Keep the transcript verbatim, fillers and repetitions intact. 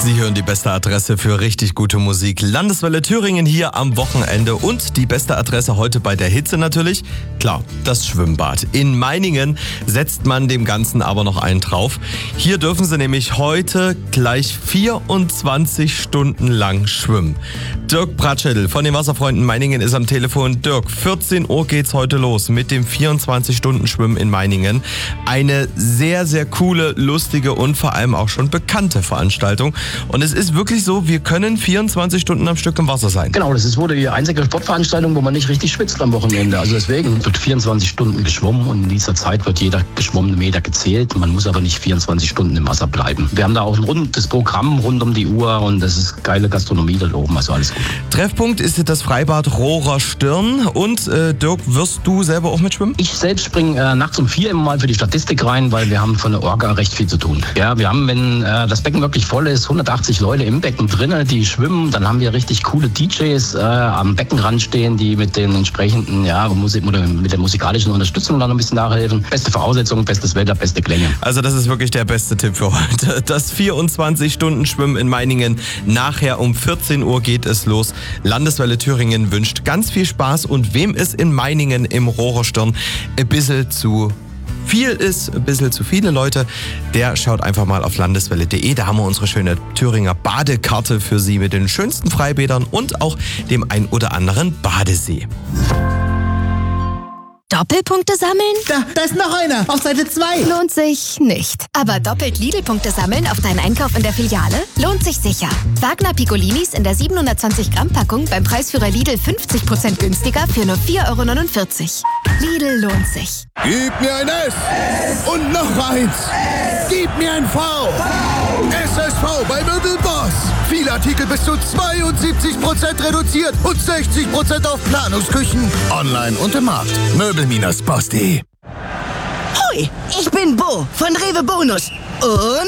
Sie hören die beste Adresse für richtig gute Musik. Landeswelle Thüringen hier am Wochenende und die beste Adresse heute bei der Hitze natürlich. Klar, das Schwimmbad. In Meiningen setzt man dem Ganzen aber noch einen drauf. Hier dürfen Sie nämlich heute gleich vierundzwanzig Stunden lang schwimmen. Dirk Bratschädel von den Wasserfreunden Meiningen ist am Telefon. Dirk, vierzehn Uhr geht's heute los mit dem vierundzwanzig Stunden Schwimmen in Meiningen. Eine sehr, sehr coole, lustige und vor allem auch schon bekannte Veranstaltung. Und es ist wirklich so, wir können vierundzwanzig Stunden am Stück im Wasser sein. Genau, das ist wohl die einzige Sportveranstaltung, wo man nicht richtig schwitzt am Wochenende. Also deswegen wird vierundzwanzig Stunden geschwommen und in dieser Zeit wird jeder geschwommene Meter gezählt. Man muss aber nicht vierundzwanzig Stunden im Wasser bleiben. Wir haben da auch ein rundes Programm rund um die Uhr und das ist geile Gastronomie da oben, also alles gut. Treffpunkt ist das Freibad Rohrer Stirn. Und äh, Dirk, wirst du selber auch mitschwimmen? Ich selbst springe äh, nachts um vier immer mal für die Statistik rein, weil wir haben von der Orga recht viel zu tun. Ja, wir haben, wenn äh, das Becken wirklich voll ist, hundertachtzig Leute im Becken drinnen, die schwimmen. Dann haben wir richtig coole D Js äh, am Beckenrand stehen, die mit den entsprechenden, ja, Musik oder mit der musikalischen Unterstützung dann ein bisschen nachhelfen. Beste Voraussetzungen, bestes Wetter, beste Klänge. Also das ist wirklich der beste Tipp für heute. Das vierundzwanzig Stunden Schwimmen in Meiningen. Nachher um vierzehn Uhr geht es los. Landeswelle Thüringen wünscht ganz viel Spaß und wem es in Meiningen im Rohrerstirn ein bisschen zu viel ist, ein bisschen zu viele Leute, der schaut einfach mal auf landeswelle punkt de. Da haben wir unsere schöne Thüringer Badekarte für Sie mit den schönsten Freibädern und auch dem ein oder anderen Badesee. Doppelpunkte sammeln? Da, da ist noch einer. Auf Seite zwei. Lohnt sich nicht. Aber doppelt Lidl-Punkte sammeln auf deinen Einkauf in der Filiale? Lohnt sich sicher. Wagner Piccolinis in der siebenhundertzwanzig Gramm Packung beim Preisführer Lidl fünfzig Prozent günstiger für nur vier Euro neunundvierzig. Lidl lohnt sich. Gib mir ein S. Und noch eins. Gib mir ein V. S S V bei Möbelboss. Viele Artikel bis zu zweiundsiebzig Prozent reduziert und sechzig Prozent auf Planungsküchen. Online und im Markt. Möbel Boss punkt de. Hoi, ich bin Bo von Rewe Bonus. Und